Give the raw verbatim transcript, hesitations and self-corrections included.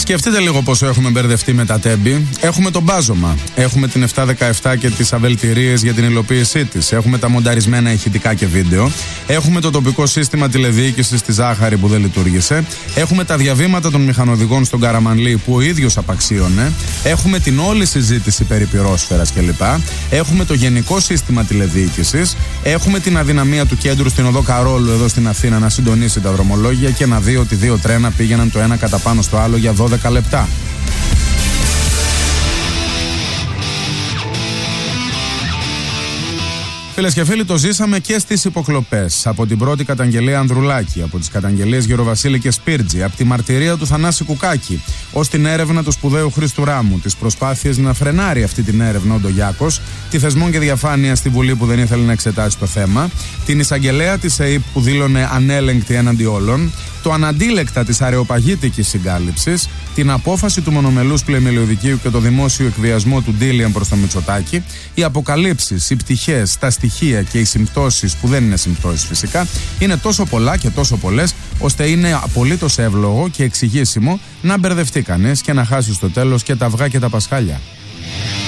Σκεφτείτε λίγο πόσο έχουμε μπερδευτεί με τα τέμπη. Έχουμε το μπάζωμα. Έχουμε την επτακόσια δεκαεπτά και τις αβελτηρίες για την υλοποίησή της. Έχουμε τα μονταρισμένα ηχητικά και βίντεο. Έχουμε το τοπικό σύστημα τηλεδιοίκησης στη Ζάχαρη που δεν λειτουργήσε. Έχουμε τα διαβήματα των μηχανοδηγών στον Καραμανλή που ο ίδιος απαξίωνε. Έχουμε την όλη συζήτηση περί πυρόσφαιρας κλπ. Έχουμε το γενικό σύστημα τηλεδιοίκησης. Έχουμε την αδυναμία του κέντρου στην οδό Καρόλου εδώ στην Αθήνα να συντονίσει τα δρομολόγια και να δει ότι δύο τρένα πήγαιναν το ένα κατά πάνω στο άλλο για δώδεκα λεπτά. Φίλες και φίλοι, το ζήσαμε και στις υποκλοπές. Από την πρώτη καταγγελία Ανδρουλάκη, από τις καταγγελίες Γεροβασίλη και Σπίρτζη, από τη μαρτυρία του Θανάση Κουκάκη, ως την έρευνα του σπουδαίου Χρήστου Ράμου, τις προσπάθειες να φρενάρει αυτή την έρευνα ο Ντογιάκος, τη θεσμών και διαφάνεια στη Βουλή που δεν ήθελε να εξετάσει το θέμα, την εισαγγελέα της ΕΕΠ που δήλωνε ανέλεγκτη έναντι όλων, το αναντίλεκτα της αρεοπαγήτικης συγκάλυψης, την απόφαση του μονομελούς πλημμυλιωδικίου και το δημόσιο εκβιασμό του Ντίλιαν προς το Μητσοτάκη, οι αποκαλύψεις, οι πτυχές, τα στοιχεία και οι συμπτώσεις που δεν είναι συμπτώσεις φυσικά, είναι τόσο πολλά και τόσο πολλές, ώστε είναι απολύτως εύλογο και εξηγήσιμο να μπερδευτεί κανείς και να χάσει στο τέλος και τα αυγά και τα πασχάλια.